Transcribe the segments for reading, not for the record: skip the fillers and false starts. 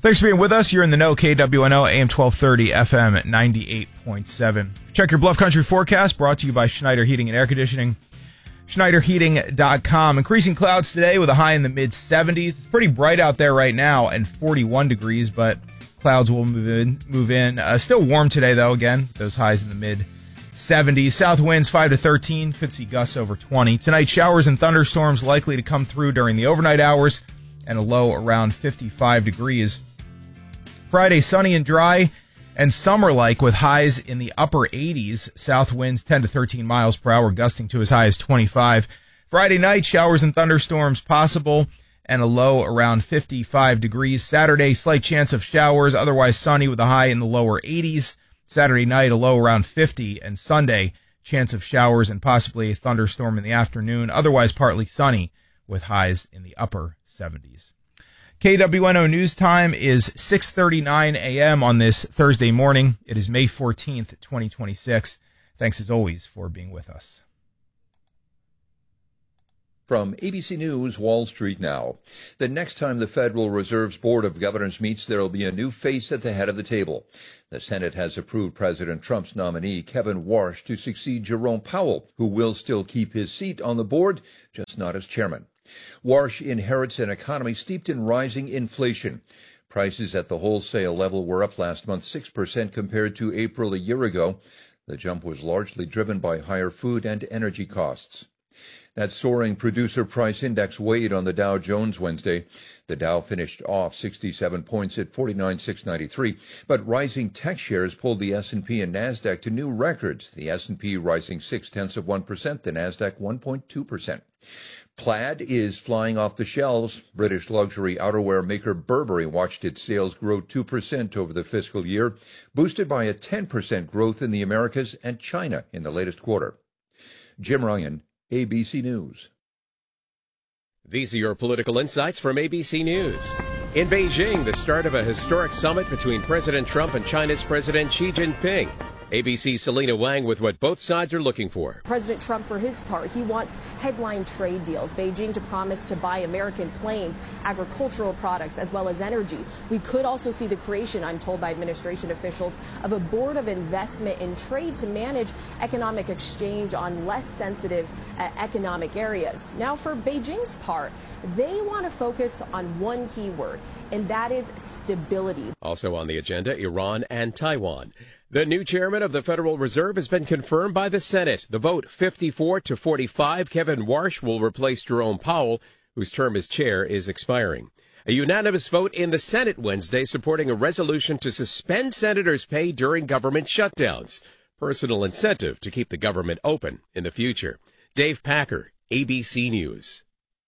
Thanks for being with us. You're in the know, KWNO, AM 1230, FM 98.7. Check your Bluff Country forecast, brought to you by Schneider Heating and Air Conditioning. SchneiderHeating.com. Increasing clouds today with a high in the mid-70s. It's pretty bright out there right now and 41 degrees, but clouds will move in. Still warm today, though, again. Those highs in the mid-70s. South winds 5 to 13. Could see gusts over 20. Tonight, showers and thunderstorms likely to come through during the overnight hours and a low around 55 degrees. Friday, sunny and dry and summer-like with highs in the upper 80s. South winds 10 to 13 miles per hour, gusting to as high as 25. Friday night, showers and thunderstorms possible and a low around 55 degrees. Saturday, slight chance of showers, otherwise sunny with a high in the lower 80s. Saturday night, a low around 50. And Sunday, chance of showers and possibly a thunderstorm in the afternoon, otherwise partly sunny with highs in the upper 70s. KWNO News Time is 6:39 a.m. on this Thursday morning. It is May 14th, 2026. Thanks as always for being with us. From ABC News, Wall Street Now. The next time the Federal Reserve's Board of Governors meets, there will be a new face at the head of the table. The Senate has approved President Trump's nominee, Kevin Warsh, to succeed Jerome Powell, who will still keep his seat on the board, just not as chairman. Warsh inherits an economy steeped in rising inflation. Prices at the wholesale level were up last month 6% compared to April a year ago. The jump was largely driven by higher food and energy costs. That soaring producer price index weighed on the Dow Jones Wednesday. The Dow finished off 67 points at 49,693, but rising tech shares pulled the S&P and NASDAQ to new records, the S&P rising 0.6%, the NASDAQ 1.2%. Plaid is flying off the shelves. British luxury outerwear maker Burberry watched its sales grow 2% over the fiscal year, boosted by a 10% growth in the Americas and China in the latest quarter. Jim Ryan, ABC News. These are your political insights from ABC News. In Beijing, the start of a historic summit between President Trump and China's President Xi Jinping. ABC's Selena Wang with what both sides are looking for. President Trump, for his part, he wants headline trade deals. Beijing to promise to buy American planes, agricultural products, as well as energy. We could also see the creation, I'm told by administration officials, of a board of investment in trade to manage economic exchange on less sensitive economic areas. Now, for Beijing's part, they want to focus on one key word, and that is stability. Also on the agenda, Iran and Taiwan. The new chairman of the Federal Reserve has been confirmed by the Senate. The vote 54 to 45. Kevin Warsh will replace Jerome Powell, whose term as chair is expiring. A unanimous vote in the Senate Wednesday supporting a resolution to suspend senators' pay during government shutdowns. Personal incentive to keep the government open in the future. Dave Packer, ABC News.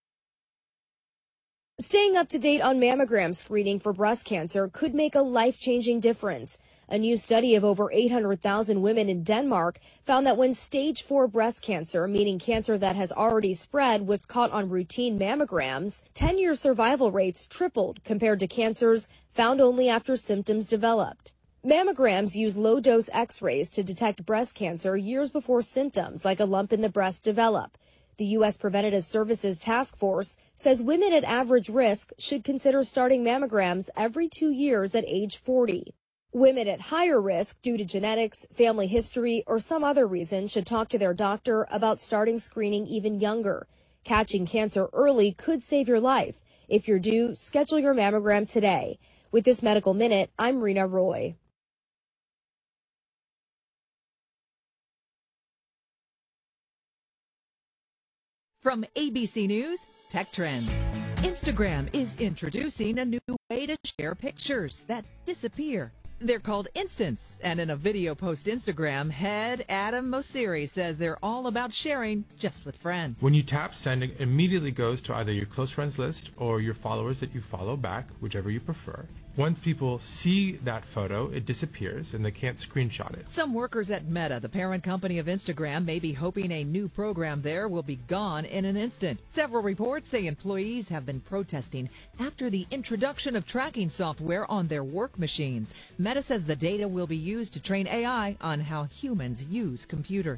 Staying up to date on mammogram screening for breast cancer could make a life-changing difference. A new study of over 800,000 women in Denmark found that when stage 4 breast cancer, meaning cancer that has already spread, was caught on routine mammograms, 10-year survival rates tripled compared to cancers found only after symptoms developed. Mammograms use low-dose X-rays to detect breast cancer years before symptoms like a lump in the breast develop. The U.S. Preventative Services Task Force says women at average risk should consider starting mammograms every 2 years at age 40. Women at higher risk due to genetics, family history, or some other reason should talk to their doctor about starting screening even younger. Catching cancer early could save your life. If you're due, schedule your mammogram today. With this Medical Minute, I'm Rena Roy. From ABC News, Tech Trends. Instagram is introducing a new way to share pictures that disappear. They're called Instants, and in a video post Instagram, head Adam Mosseri says they're all about sharing just with friends. When you tap send, it immediately goes to either your close friends list or your followers that you follow back, whichever you prefer. Once people see that photo, it disappears and they can't screenshot it. Some workers at Meta, the parent company of Instagram, may be hoping a new program there will be gone in an instant. Several reports say employees have been protesting after the introduction of tracking software on their work machines. Meta says the data will be used to train AI on how humans use computers.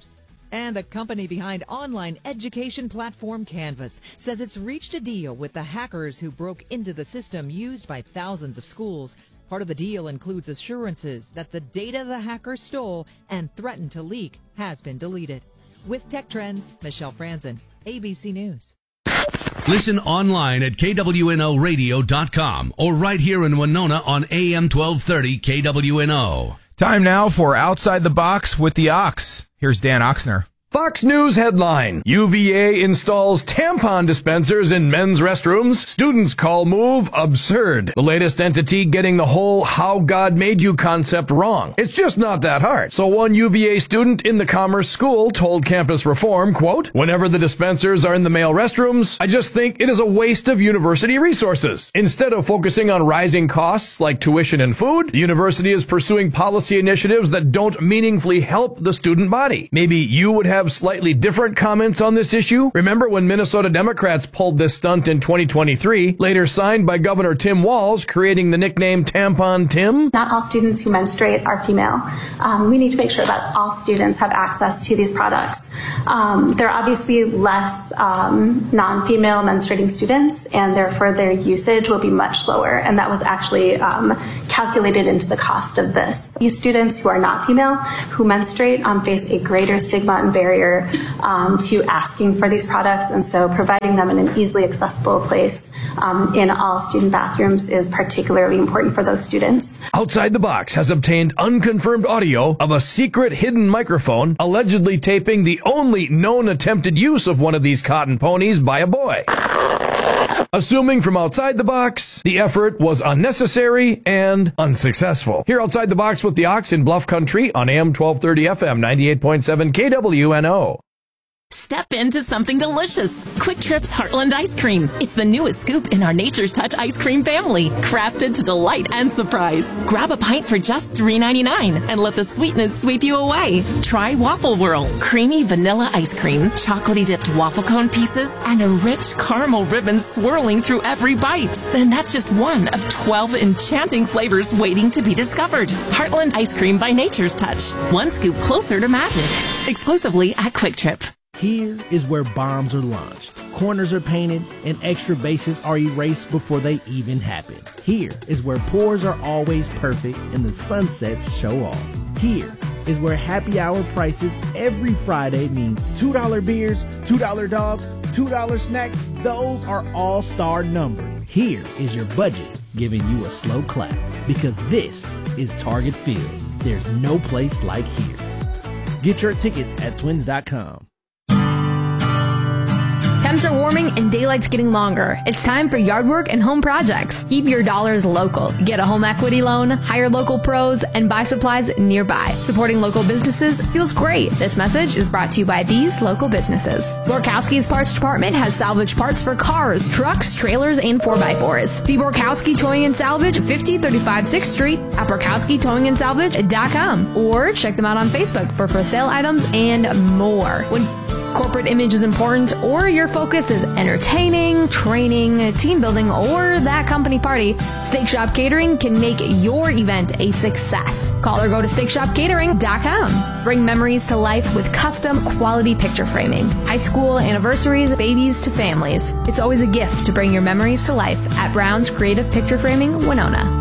And the company behind online education platform Canvas says it's reached a deal with the hackers who broke into the system used by thousands of schools. Part of the deal includes assurances that the data the hackers stole and threatened to leak has been deleted. With Tech Trends, Michelle Franzen, ABC News. Listen online at KWNOradio.com or right here in Winona on AM 1230 KWNO. Time now for Outside the Box with the Ox. Here's Dan Oxner. Fox News headline: UVA installs tampon dispensers in men's restrooms. Students call move absurd. The latest entity getting the whole how God made you concept wrong. It's just not that hard. So one UVA student in the Commerce School told Campus Reform, quote, "Whenever the dispensers are in the male restrooms, I just think it is a waste of university resources. Instead of focusing on rising costs like tuition and food, the university is pursuing policy initiatives that don't meaningfully help the student body. Maybe you would have slightly different comments on this issue. Remember when Minnesota Democrats pulled this stunt in 2023, later signed by Governor Tim Walz, creating the nickname Tampon Tim? Not all students who menstruate are female. We need to make sure that all students have access to these products. There are obviously less non-female menstruating students, and therefore their usage will be much lower, and that was actually calculated into the cost of this. These students who are not female, who menstruate, face a greater stigma and barrier to asking for these products, and so providing them in an easily accessible place in all student bathrooms is particularly important for those students. Outside the Box has obtained unconfirmed audio of a secret hidden microphone allegedly taping the only known attempted use of one of these cotton ponies by a boy. Assuming from Outside the Box, the effort was unnecessary and unsuccessful. Here Outside the Box with the Ox in Bluff Country on AM 1230 FM 98.7 KWNO. Step into something delicious. Quick Trip's Heartland Ice Cream. It's the newest scoop in our Nature's Touch ice cream family, crafted to delight and surprise. Grab a pint for just $3.99 and let the sweetness sweep you away. Try Waffle Whirl. Creamy vanilla ice cream, chocolatey dipped waffle cone pieces, and a rich caramel ribbon swirling through every bite. And that's just one of 12 enchanting flavors waiting to be discovered. Heartland Ice Cream by Nature's Touch. One scoop closer to magic. Exclusively at Quick Trip. Here is where bombs are launched, corners are painted, and extra bases are erased before they even happen. Here is where pours are always perfect and the sunsets show off. Here is where happy hour prices every Friday mean $2 beers, $2 dogs, $2 snacks. Those are all star numbered. Here is your budget giving you a slow clap, because this is Target Field. There's no place like here. Get your tickets at twins.com. Temps are warming and daylight's getting longer. It's time for yard work and home projects. Keep your dollars local. Get a home equity loan, hire local pros, and buy supplies nearby. Supporting local businesses feels great. This message is brought to you by these local businesses. Borkowski's Parts Department has salvage parts for cars, trucks, trailers, and 4x4s. See Borkowski Towing and Salvage, 5035 6th Street at BorkowskiTowingandSalvage.com, or check them out on Facebook for sale items and more. When corporate image is important, or your focus is entertaining, training, team building, or that company party, Steak Shop Catering can make your event a success. Call or go to SteakShopCatering.com. Bring memories to life with custom quality picture framing. High school anniversaries, babies to families. It's always a gift to bring your memories to life at Brown's Creative Picture Framing, Winona.